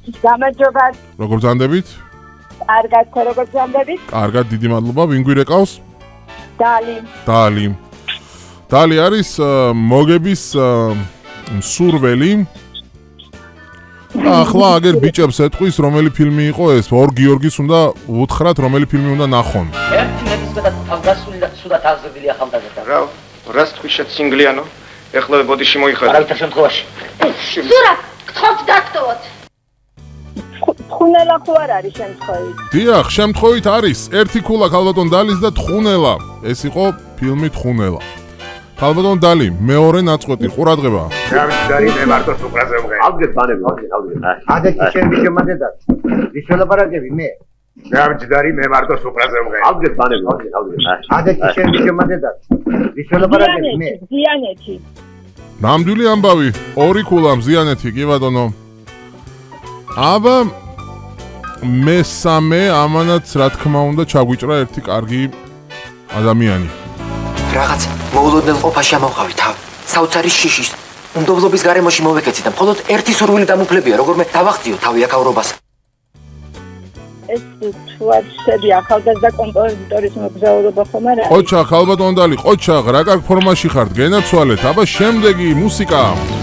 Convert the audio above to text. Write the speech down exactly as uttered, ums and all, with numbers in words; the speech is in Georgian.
გამარჯობა. როგორ ბრძანდებით? კარგად, როგორ ბრძანდებით? კარგად, დიდი მადლობა. ვინ გვირეკავს? დალი. დალი. დალი არის მოგების მსურველი. ახლა აგერ ბიჭებს ეთყვის რომელი ფილმი იყო ეს? ორ გიორგის უნდა უთხრათ რომელი ფილმი უნდა ნახონ. ერთი ნებისმიერ თავგასული და სულად აზრდილი ახალგაზრდა. რა, რას თქვიშეთ სინგლიანო? ეხლა ბოდიში მოიხადე. არავითარ შემთხვევაში. სურათ, გთხოვთ დაგტოვოთ. თხუნელა ხო არ არის შემთხვევით? დიახ, შემთხვევით არის. ერთი ქულა ქალბატონ დალის და თხუნელა. ეს იყო ფილმი თხუნელა. ქალბატონ დალი, მეორე ნაწყვეტი, ყურადღება. რა ვიცი, მე მარტო სუპრაზე ვღე. ავდგეთ ბანები, ავდგეთ, ავდგეთ. ადეთი ჩემი შემადედად. ვის ველაპარაკები მე? რა ვიცი, მე მარტო სუპრაზე ვღე. ავდგეთ ბანები, ავდგეთ, ავდგეთ. ადეთი ჩემი შემადედად. ვის ველაპარაკები მე? ზიანეთი. ნამდვილი ამბავი, ორი ქულა მზიანეთი, კი ბატონო. აბა მესამე ამანაც რა თქმა უნდა ჩაგვიჭრა ერთი კარგი ადამიანი. რაღაც მოულოდნელ ყოფაში ამოვყავი თავ. საოცარი შიშის უნდობლობის გარემოში მოვეკეცი და მხოლოდ ერთი სურვილი დამუფლებია, როგორმე დავახციო თავი აკავრობას. ეს თუ არ შედი ახალგაზრდა კომპოზიტორის მოგზაურობა ხომ არა? ყოჩა, ქალბატონ დალი, ყოჩა, რა კარგ ფორმაში ხართ, გენაცვალეთ. აბა შემდეგი მუსიკა.